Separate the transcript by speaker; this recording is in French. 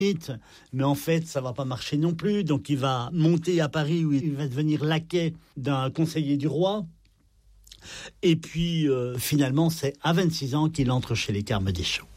Speaker 1: mais en fait, ça va pas marcher non plus. Donc, il va monter à Paris où il va devenir laquais d'un conseiller du roi. Et puis, finalement, c'est à 26 ans qu'il entre chez les Carmes Deschamps.